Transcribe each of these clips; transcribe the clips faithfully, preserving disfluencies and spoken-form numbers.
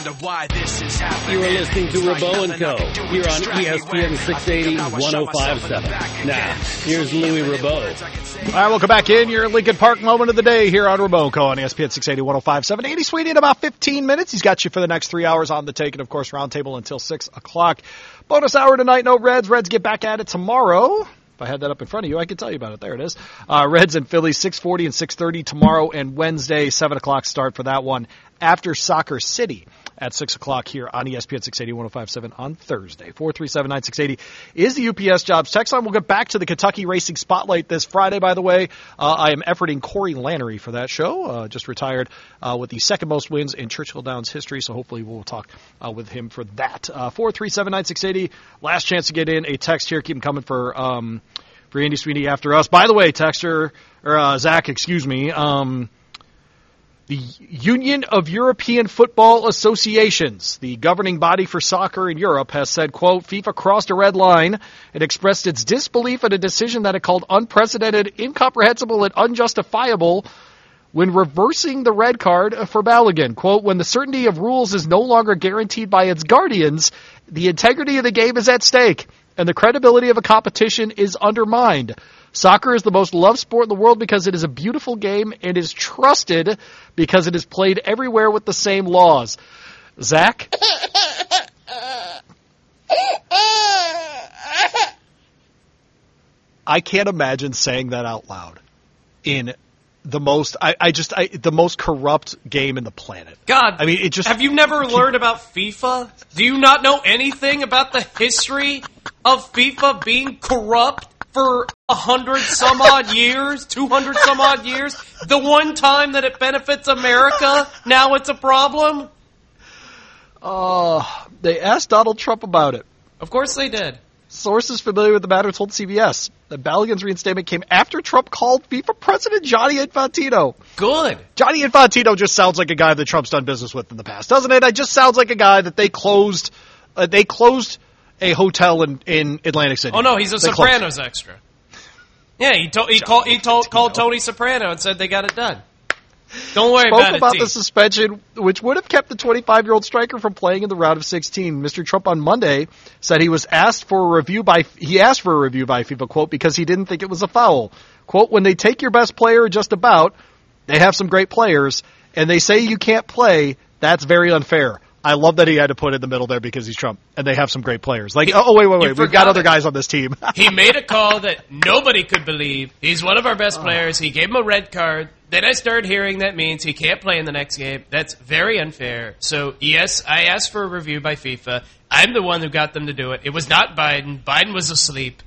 Why this is happening. You are listening to Rabeau and Co. here on E S P N six eighty, one oh five point seven. Now, here's Louis Rabeau. All right, welcome back in. Your Lincoln Park moment of the day here on Rabeau and Co. on E S P N six eighty, one oh five point seven. Andy Sweeney in about fifteen minutes. He's got you for the next three hours on the take, and, of course, roundtable until six o'clock. Bonus hour tonight, no Reds. Reds get back at it tomorrow. If I had that up in front of you, I could tell you about it. There it is. Uh, Reds and Phillies, six forty and six thirty tomorrow and Wednesday, seven o'clock start for that one after Soccer City at six o'clock here on E S P N six eighty, one oh five point seven on Thursday. four three seven, nine six eight zero is the U P S Jobs text line. We'll get back to the Kentucky Racing Spotlight this Friday, by the way. Uh, I am efforting Corey Lannery for that show. Uh, just retired uh, with the second most wins in Churchill Downs history, so hopefully we'll talk uh, with him for that. Uh, four three seven, nine six eight zero, last chance to get in a text here. Keep them coming for um, for Andy Sweeney after us. By the way, texter, or uh, Zach, excuse me, um, the Union of European Football Associations, the governing body for soccer in Europe, has said, quote, FIFA crossed a red line and expressed its disbelief at a decision that it called unprecedented, incomprehensible, and unjustifiable when reversing the red card for Balogun. Quote, when the certainty of rules is no longer guaranteed by its guardians, the integrity of the game is at stake, and the credibility of a competition is undermined. Soccer is the most loved sport in the world because it is a beautiful game and is trusted because it is played everywhere with the same laws. Zach? I can't imagine saying that out loud in the most, I, I just, I, the most corrupt game in the planet. God, I mean, it just. Have you never learned about FIFA? Do you not know anything about the history of FIFA being corrupt for a hundred some odd years, two hundred some odd years? The one time that it benefits America, now it's a problem? Uh, they asked Donald Trump about it. Of course they did. Sources familiar with the matter told C B S that Balogun's reinstatement came after Trump called FIFA President Gianni Infantino. Good. Johnny Infantino just sounds like a guy that Trump's done business with in the past, doesn't it? It just sounds like a guy that they closed. Uh, they closed a hotel in, in Atlantic City. Oh no, he's a they Sopranos closed. extra. Yeah, he told he called he told called Tony Soprano and said they got it done. Don't worry Spoke about it. about T. the suspension, which would have kept the twenty-five-year-old striker from playing in the round of sixteen. Mister Trump on Monday said he was asked for a review by he asked for a review by FIFA, quote, because he didn't think it was a foul. Quote, when they take your best player just about, they have some great players, and they say you can't play, that's very unfair. I love that he had to put it in the middle there because he's Trump, and they have some great players. Like, he, oh, wait, wait, wait, we've got other guys on this team. He made a call that nobody could believe. He's one of our best players. He gave him a red card. Then I started hearing that means he can't play in the next game. That's very unfair. So, yes, I asked for a review by FIFA. I'm the one who got them to do it. It was not Biden. Biden was asleep.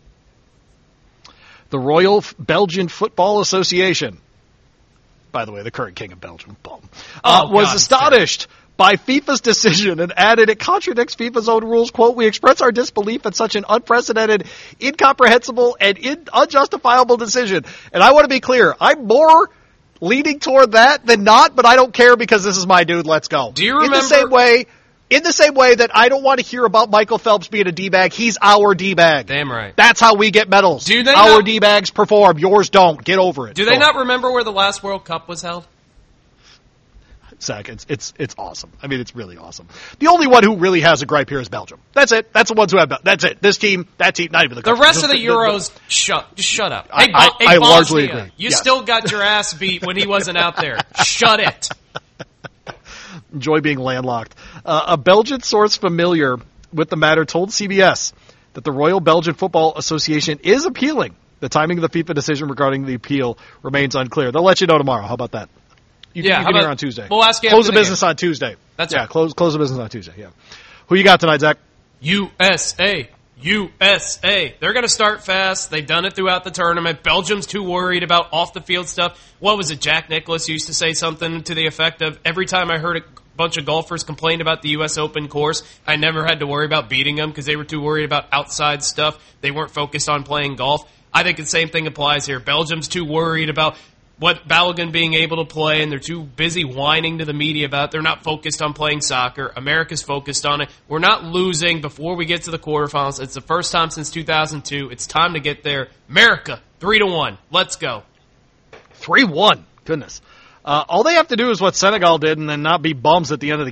The Royal Belgian Football Association, by the way, the current king of Belgium, uh, oh, was God, astonished sorry. by FIFA's decision and added it contradicts FIFA's own rules. Quote, we express our disbelief at such an unprecedented, incomprehensible, and in- unjustifiable decision. And I want to be clear, I'm more leaning toward that than not, but I don't care because this is my dude. Let's go. Do you remember? In the same way, in the same way that I don't want to hear about Michael Phelps being a D-bag, he's our D-bag. Damn right. That's how we get medals. Do they our not- D-bags perform. Yours don't. Get over it. Do they go not on. remember where the last World Cup was held? Zach, it's it's it's awesome. I mean, it's really awesome. The only one who really has a gripe here is Belgium. That's it. That's the ones who have. That's it. This team, that team, not even the. The country. rest of the the, Euros, the, shut just shut up. I, hey, I, hey, I Bosnia, largely agree. You yes. still got your ass beat when he wasn't out there. Shut it. Enjoy being landlocked. Uh, a Belgian source familiar with the matter told C B S that the Royal Belgian Football Association is appealing. The timing of the FIFA decision regarding the appeal remains unclear. They'll let you know tomorrow. How about that? You, yeah, you can hear on Tuesday. We'll ask you Close the, the business game. on Tuesday. That's yeah. right. Close close the business on Tuesday. Yeah. Who you got tonight, Zach? U S A. U S A. They're going to start fast. They've done it throughout the tournament. Belgium's too worried about off-the-field stuff. What was it? Jack Nicklaus used to say something to the effect of, every time I heard a bunch of golfers complain about the U S Open course, I never had to worry about beating them because they were too worried about outside stuff. They weren't focused on playing golf. I think the same thing applies here. Belgium's too worried about what Balogun being able to play, and they're too busy whining to the media about it. They're not focused on playing soccer. America's focused on it. We're not losing before we get to the quarterfinals. It's the first time since two thousand two. It's time to get there. America, three to one. Let's go. three one. Goodness. Uh, all they have to do is what Senegal did and then not be bums at the end of the game.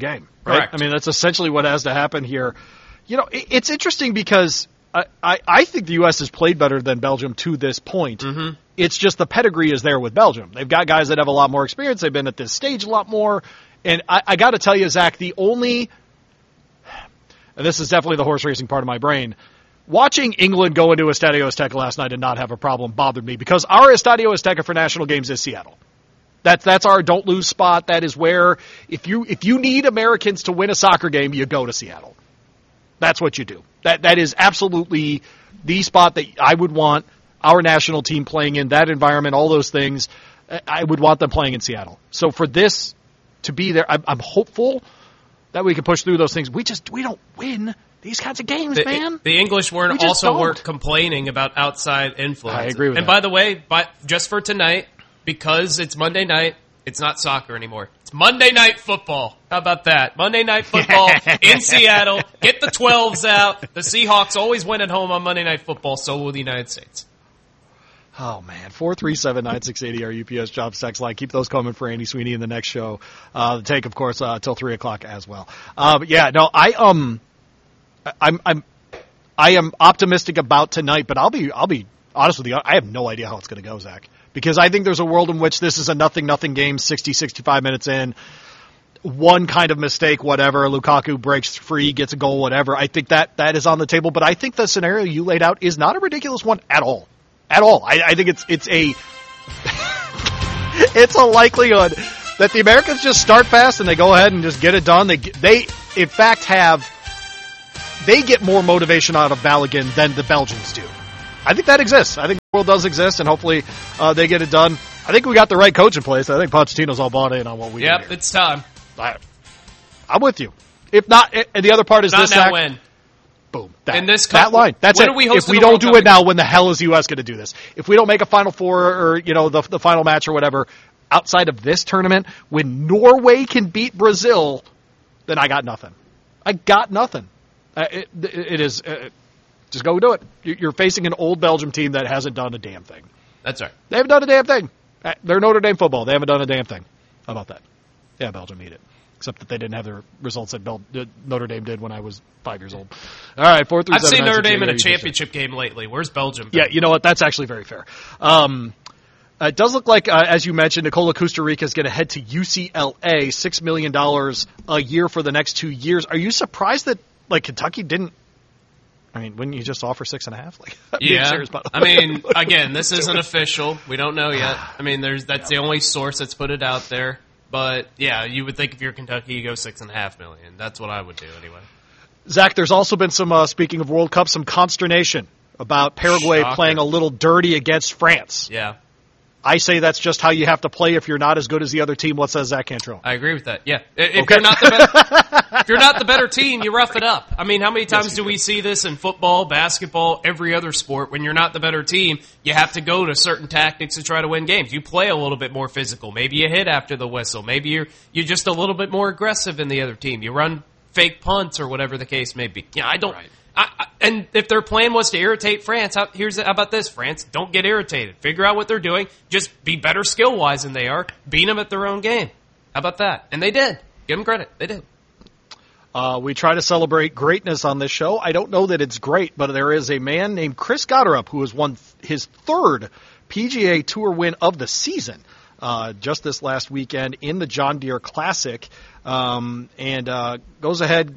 right? Correct. I mean, that's essentially what has to happen here. You know, it, it's interesting because I, I, I think the U S has played better than Belgium to this point. Mm-hmm. It's just the pedigree is there with Belgium. They've got guys that have a lot more experience. They've been at this stage a lot more. And I, I got to tell you, Zach, the only, and this is definitely the horse racing part of my brain, watching England go into Estadio Azteca last night and not have a problem bothered me because our Estadio Azteca for national games is Seattle. That's that's our don't lose spot. That is where if you if you need Americans to win a soccer game, you go to Seattle. That's what you do. That that is absolutely the spot that I would want our national team playing in, that environment, all those things. I would want them playing in Seattle. So for this to be there, I'm, I'm hopeful that we can push through those things. We just we don't win these kinds of games, the, man. The English weren't we also don't. weren't complaining about outside influence. I agree with and that. by the way, by, just for tonight, because it's Monday night, it's not soccer anymore. It's Monday Night Football. How about that? Monday Night Football in Seattle. Get the twelves out. The Seahawks always win at home on Monday Night Football. So will the United States. Oh, man. four three seven, nine six eight zero, our U P S Job Sex Line. Keep those coming for Andy Sweeney in the next show. Uh, the take, of course, uh, till three o'clock as well. Uh, but yeah, no, I, um, I'm, I'm, I am optimistic about tonight, but I'll be, I'll be honest with you. I have no idea how it's going to go, Zach. Because I think there's a world in which this is a nothing-nothing game, sixty, sixty-five minutes in. One kind of mistake, whatever. Lukaku breaks free, gets a goal, whatever. I think that that is on the table. But I think the scenario you laid out is not a ridiculous one at all. At all. I, I think it's it's a it's a likelihood that the Americans just start fast and they go ahead and just get it done. They they in fact have they get more motivation out of Balogun than the Belgians do. I think that exists. I think the world does exist, and hopefully uh, they get it done. I think we got the right coach in place. I think Pochettino's all bought in on what we do. Yep, here. it's time. I, I'm with you. If not, and the other part is Not this. now, Zach, when? Boom. That, In this that cup, line. That's when it. are we if hosting we the don't World do Cup it now, when the hell is the U S going to do this? If we don't make a Final Four or, you know, the the final match or whatever outside of this tournament, when Norway can beat Brazil, then I got nothing. I got nothing. Uh, it, it is. Uh, just go do it. You're facing an old Belgium team that hasn't done a damn thing. That's right. They haven't done a damn thing. They're Notre Dame football. They haven't done a damn thing. How about that? Yeah, Belgium need it. Except that they didn't have the results that Bel- Notre Dame did when I was five years old. All right, four three I've seven. seen Notre Dame in a nine six eight zero. championship game lately. Where's Belgium been? Yeah, you know what? That's actually very fair. Um, uh, it does look like, uh, as you mentioned, Nicola Costa Rica is going to head to U C L A, six million dollars a year for the next two years. Are you surprised that like Kentucky didn't? I mean, wouldn't you just offer six and a half? Like, I'm being Yeah, serious, by the I way. mean, again, this isn't official. We don't know yet. I mean, there's that's the only source that's put it out there. But yeah, you would think if you're Kentucky, you go six and a half million. That's what I would do anyway. Zach, there's also been some, uh, speaking of World Cup, some consternation about Paraguay Shocker. playing a little dirty against France. Yeah, I say that's just how you have to play if you're not as good as the other team. What says Zach Cantrell? I agree with that. Yeah, if Okay. you're not the better, if you're not the better team, you rough it up. I mean, how many times Yes, do you we do. see this in football, basketball, every other sport? When you're not the better team, you have to go to certain tactics to try to win games. You play a little bit more physical. Maybe you hit after the whistle. Maybe you're you're just a little bit more aggressive than the other team. You run fake punts or whatever the case may be. Yeah, I don't. Right. I, I, and if their plan was to irritate France, how, here's how about this, France? Don't get irritated. Figure out what they're doing. Just be better skill-wise than they are. Beat them at their own game. How about that? And they did. Give them credit. They did. Uh, we try to celebrate greatness on this show. I don't know that it's great, but there is a man named Chris Gotterup who has won th- his third P G A Tour win of the season uh, just this last weekend in the John Deere Classic, um, and uh, goes ahead,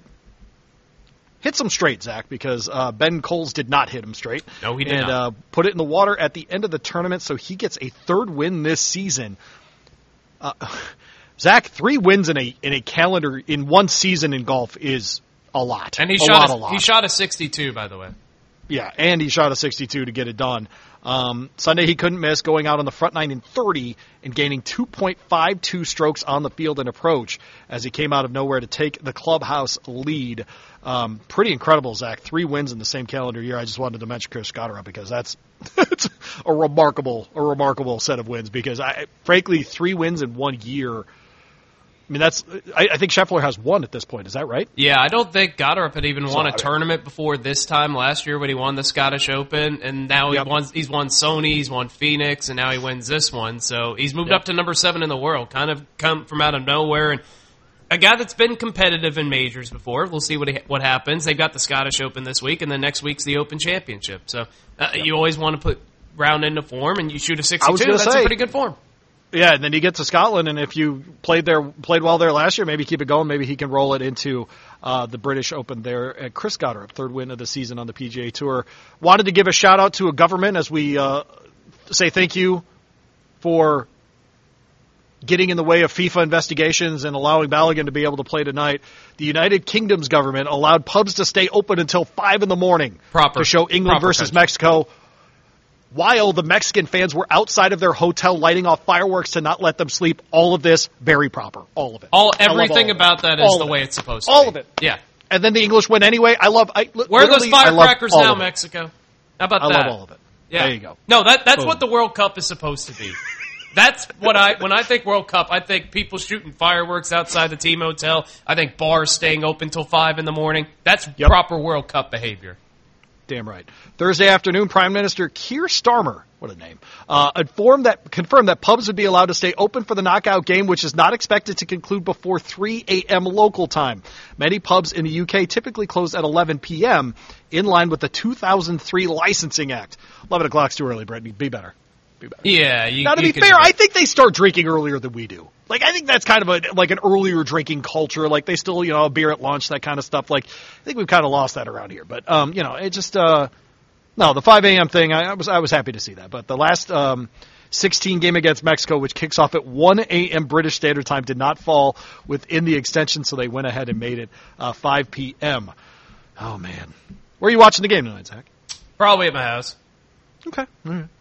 hits him straight, Zach, because uh, Ben Coles did not hit him straight. No, he did and, not. uh, put it in the water at the end of the tournament, so he gets a third win this season. Uh, Zach, three wins in a in a calendar in one season in golf is a lot. And he a shot lot, a, a lot. he shot a sixty-two, by the way. Yeah, and he shot a sixty-two to get it done. Um, Sunday he couldn't miss, going out on the front nine in thirty and gaining two point five two strokes on the field and approach as he came out of nowhere to take the clubhouse lead. Um, pretty incredible, Zach. Three wins in the same calendar year. I just wanted to mention Chris Gotterup because that's, that's a remarkable, a remarkable set of wins. Because I, frankly, three wins in one year. I mean, that's. I, I think Scheffler has one at this point. Is that right? Yeah, I don't think Gotterup had even won a Sorry. tournament before this time last year when he won the Scottish Open, and now Yep. he won. He's won Sony, he's won Phoenix, and now he wins this one. So he's moved Yep. up to number seven in the world, kind of come from out of nowhere. And a guy that's been competitive in majors before. We'll see what he, what happens. They've got the Scottish Open this week, and then next week's the Open Championship. So uh, yep. you always want to put round into form, and you shoot a sixty-two. That's say, a pretty good form. Yeah, and then you get to Scotland, and if you played there, played well there last year, maybe keep it going. Maybe he can roll it into uh, the British Open there at Chris Goddard, third win of the season on the P G A Tour. Wanted to give a shout out to a government as we uh, say thank you for getting in the way of FIFA investigations and allowing Balogun to be able to play tonight. The United Kingdom's government allowed pubs to stay open until five in the morning Proper. to show England Proper versus country. Mexico, while the Mexican fans were outside of their hotel lighting off fireworks to not let them sleep. All of this, very proper. All of it. All Everything all about that is all the way it's supposed to all be. All of it. Yeah. And then the English win anyway. I love I, Where are those firecrackers now, now, Mexico? How about I that? love all of it. Yeah. There you go. No, that that's Boom. what the World Cup is supposed to be. That's what I, when I think World Cup, I think people shooting fireworks outside the team hotel. I think bars staying open till five in the morning. That's Yep. proper World Cup behavior. Damn right. Thursday afternoon, Prime Minister Keir Starmer, what a name, uh, informed that, confirmed that pubs would be allowed to stay open for the knockout game, which is not expected to conclude before three a.m. local time. Many pubs in the U K typically close at eleven p.m., in line with the two thousand three Licensing Act. eleven o'clock's too early, Brett. Be better. Be better. Yeah. You, now, to you be can fair, do I think they start drinking earlier than we do. Like, I think that's kind of a, like an earlier drinking culture. Like, they still, you know, a beer at lunch, that kind of stuff. Like, I think we've kind of lost that around here. But, um, you know, it just, uh, no, the five a.m. thing, I, I was I was happy to see that. But the last um, sixteen game against Mexico, which kicks off at one a.m. British Standard Time, did not fall within the extension, so they went ahead and made it uh, five p.m. Oh, man. Where are you watching the game tonight, Zach? Probably at my house. Okay. All right.